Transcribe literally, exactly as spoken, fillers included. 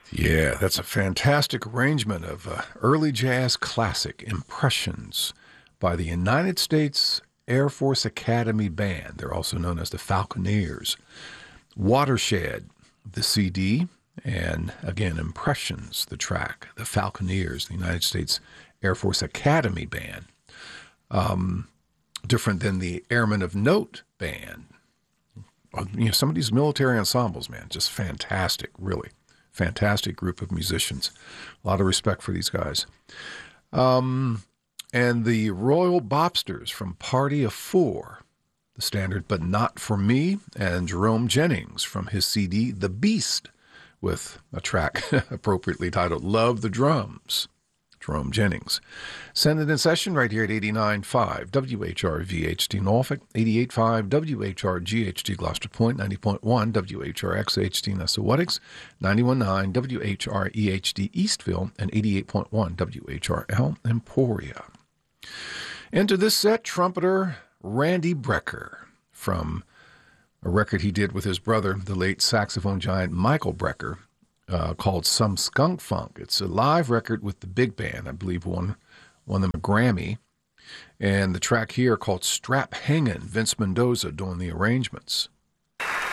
Yeah, that's a fantastic arrangement of uh, early jazz classic Impressions by the United States Air Force Academy Band. They're also known as the Falconeers. Watershed, the C D, and again, Impressions, the track. The Falconeers, the United States Air Force Academy Band. Um, different than the Airmen of Note Band. You know, some of these military ensembles, man, just fantastic, really. Fantastic group of musicians. A lot of respect for these guys. Um, and the Royal Bobsters from Party of Four, the standard But Not For Me, and Jerome Jennings from his C D, The Beast, with a track appropriately titled Love the Drums. Jerome Jennings. Send it in session right here at eighty-nine point five W H R V H D Norfolk, eighty-eight point five W H R G H D Gloucester Point, ninety point one W H R X H D Nesawatics, ninety-one point nine W H R E H D Eastville, and eighty-eight point one W H R L Emporia. Into this set, trumpeter Randy Brecker from a record he did with his brother, the late saxophone giant Michael Brecker, Uh, called Some Skunk Funk. It's a live record with the big band. I believe won, won them a Grammy. And the track here called Strap Hangin', Vince Mendoza doing the arrangements.